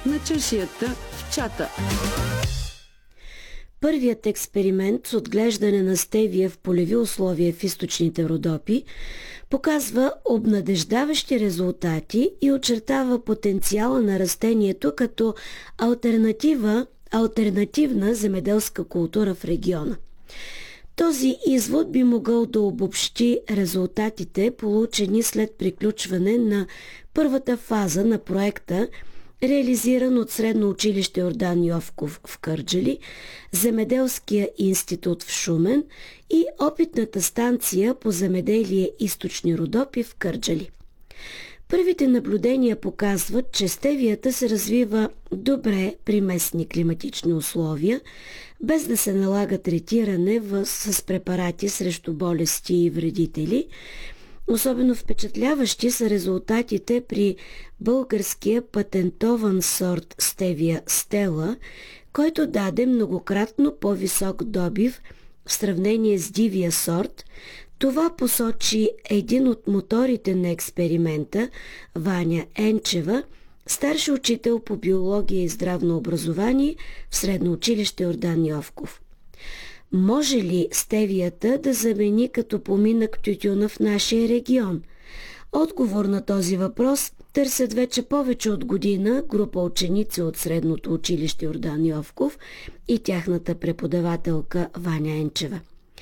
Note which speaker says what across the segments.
Speaker 1: на чашията в чата.
Speaker 2: Първият експеримент с отглеждане на стевия в полеви условия в източните Родопи показва обнадеждаващи резултати и очертава потенциала на растението като алтернативна земеделска култура в региона. Този извод би могъл да обобщи резултатите, получени след приключване на първата фаза на проекта, реализиран от Средно училище Йордан Йовков в Кърджали, Земеделския институт в Шумен и опитната станция по земеделие Източни Родопи в Кърджали. Първите наблюдения показват, че стевията се развива добре при местни климатични условия, без да се налага третиране с препарати срещу болести и вредители. Особено впечатляващи са резултатите при българския патентован сорт стевия Стела, който даде многократно по-висок добив в сравнение с дивия сорт. Това посочи един от моторите на експеримента, Ваня Енчева, старши учител по биология и здравно образование в Средно училище Йордан Йовков. Може ли стевията да замени като поминък тютюна в нашия регион? Отговор на този въпрос търсят вече повече от година група ученици от Средното училище Йордан Йовков и тяхната преподавателка Ваня Енчева.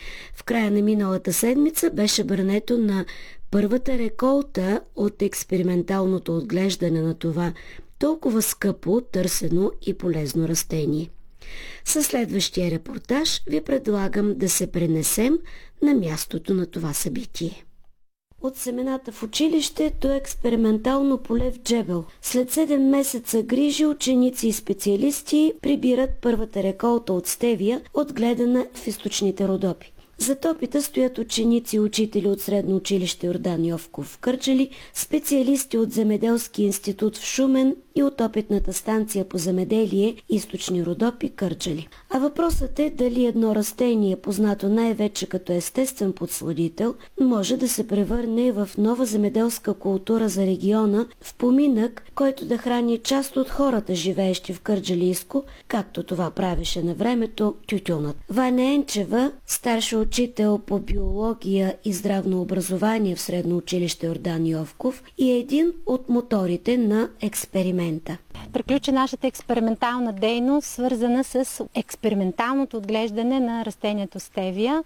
Speaker 2: В края на миналата седмица беше брането на първата реколта от експерименталното отглеждане на това толкова скъпо, търсено и полезно растение. Със следващия репортаж ви предлагам да се пренесем на мястото на това събитие. От семената в училище до експериментално поле в Джебел. След 7 месеца грижи, ученици и специалисти прибират първата реколта от стевия, отгледана в източните Родопи. Зад опита стоят ученици и учители от Средно училище Йордан Йовков в Кърджали, специалисти от Земеделски институт в Шумен и от опитната станция по земеделие Източни Родопи Кърджали. А въпросът е дали едно растение, познато най-вече като естествен подсладител, може да се превърне в нова земеделска култура за региона, в поминък, който да храни част от хората, живеещи в Кърджалийско, както това правеше на времето тютюнът. Ваня Енчева, старша учител по биология и здравно образование в Средно училище Йордан Йовков, и е един от моторите на експеримента.
Speaker 3: Приключи нашата експериментална дейност, свързана с експерименталното отглеждане на растението стевия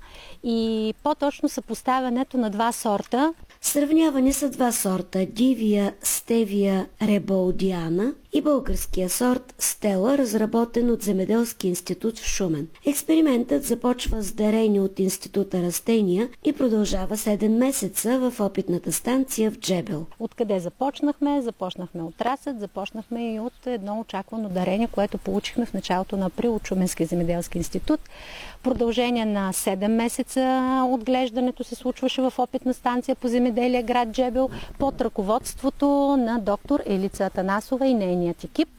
Speaker 3: и по-точно съпоставянето на два сорта.
Speaker 2: Сравнявани са два сорта – дивия стевия ребаудиана и българския сорт Стела, разработен от Земеделски институт в Шумен. Експериментът започва с дарени от института растения и продължава 7 месеца в опитната станция в Джебел.
Speaker 3: Откъде започнахме? Започнахме от Расът, започнахме и от едно очаквано дарение, което получихме в началото на април от Шуменския земеделски институт. Продължение на 7 месеца отглеждането се случваше в опитна станция по земеделие град Джебел под ръководството на доктор Елица Атанасова и нейният екип.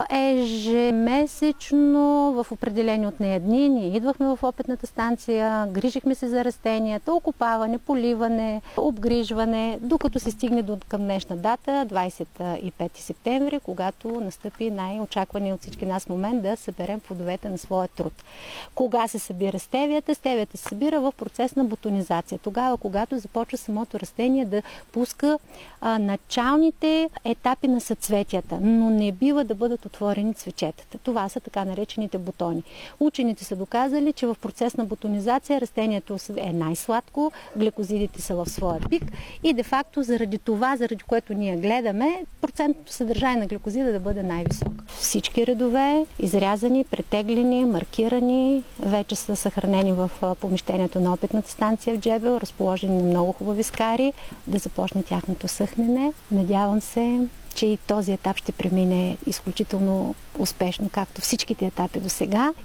Speaker 3: Ежемесечно в определени от нея дни ние идвахме в опитната станция, грижихме се за растенията, окопаване, поливане, обгрижване, докато се стигне до към днешна дата, 25 септември, когато настъпи най-очаквания от всички нас момент да съберем плодовете на своя труд. Кога се събира стевията? Стевията се събира в процес на бутонизация. Тогава, когато започва самото растение да пуска началните етапи на съцветията, но не бива да бъдат отворени цветчетата. Това са така наречените бутони. Учените са доказали, че в процес на бутонизация растението е най-сладко, гликозидите са в своя пик и де-факто заради това, заради което ние гледаме, процентното съдържание на гликозида да бъде най-висок. Всички редове, изрязани, претеглени, маркирани, вече са съхранени в помещението на опитната станция в Джебел, разположени на много хубави скари, да започне тяхното съхнене. Надявам се, че и този етап ще премине изключително успешно, както всичките етапи до сега.